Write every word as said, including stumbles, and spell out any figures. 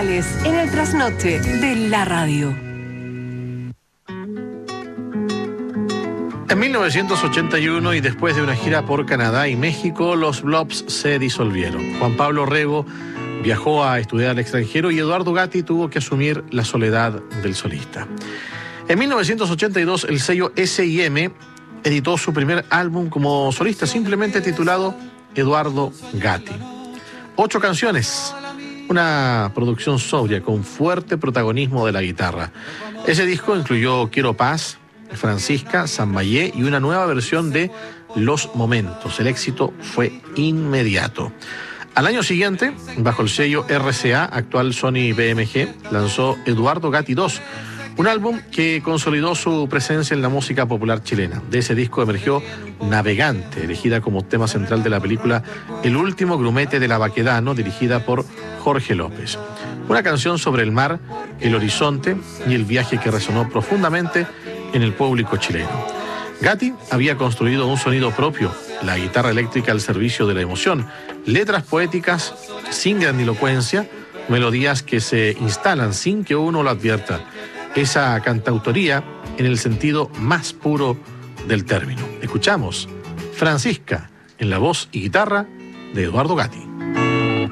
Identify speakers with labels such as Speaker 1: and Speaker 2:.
Speaker 1: musicales en el trasnoche de la radio.
Speaker 2: En mil novecientos ochenta y uno, y después de una gira por Canadá y México, los Blobs se disolvieron. Juan Pablo Rego viajó a estudiar al extranjero y Eduardo Gatti tuvo que asumir la soledad del solista. En mil novecientos ochenta y dos, el sello ese y eme editó su primer álbum como solista, simplemente titulado Eduardo Gatti. Ocho canciones, una producción sobria con fuerte protagonismo de la guitarra. Ese disco incluyó Quiero Paz, Francisca, San Mayé y una nueva versión de Los Momentos. El éxito fue inmediato. Al año siguiente, bajo el sello erre ce a, actual Sony be eme ge, lanzó Eduardo Gatti dos, un álbum que consolidó su presencia en la música popular chilena. De ese disco emergió Navegante, elegida como tema central de la película El último grumete de la Baquedano, dirigida por Jorge López. Una canción sobre el mar, el horizonte y el viaje que resonó profundamente en el público chileno. Gatti había construido un sonido propio, la guitarra eléctrica al servicio de la emoción, letras poéticas sin grandilocuencia, melodías que se instalan sin que uno lo advierta. Esa cantautoría en el sentido más puro del término. Escuchamos Francisca en la voz y guitarra de Eduardo Gatti.